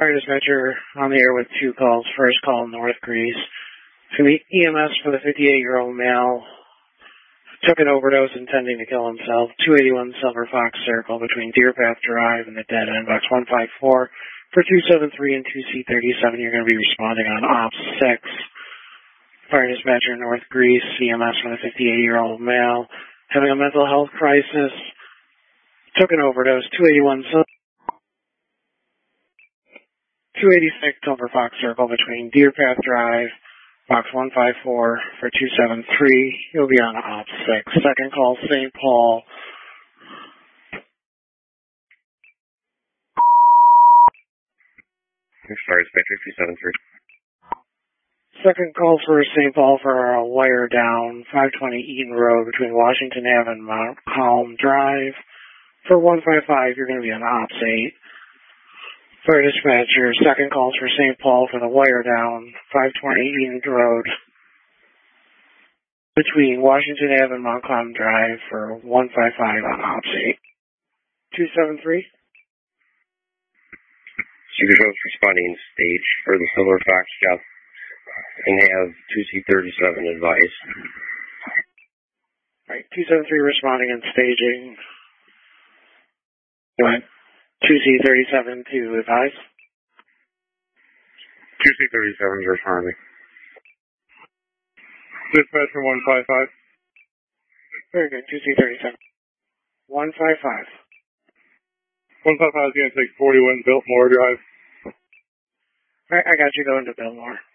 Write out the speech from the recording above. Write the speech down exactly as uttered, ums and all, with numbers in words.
Fire dispatcher on the air with two calls. First call, North Greece. To the E M S for the fifty-eight-year-old male. Took an overdose intending to kill himself. two eighty-one Silver Fox Circle between Deer Path Drive and the dead end, box one five four. For two seven three and two C thirty-seven, you're going to be responding on Ops six. Fire dispatcher, North Greece, E M S for the fifty-eight-year-old male. Having a mental health crisis. Took an overdose. two eighty-one Silver two eighty-six Silver Fox Circle between Deer Path Drive, box one five four for two seven three. You'll be on Ops six. Second call, Saint Paul. Fire dispatcher, two seven three. Second call for Saint Paul for a wire down, five twenty Eaton Road between Washington Avenue and Mount Calm Drive. For one five five, you're going to be on Ops eight. Fire dispatcher, second calls for Saint Paul for the wire down, five twenty Eaton Road between Washington Avenue and Mount Calm Drive for one five five on Ops eight. two seven three. Secret Service responding stage for the Silver Fox job and have two C thirty-seven advised. Right, two seven three responding and staging. Go ahead. two C thirty-seven to advise. two C thirty-seven is responding. Dispatcher one five five. Very good, two C thirty-seven. one five five. one five five is going to take forty-one Biltmore Drive. All right, I got you going to Biltmore.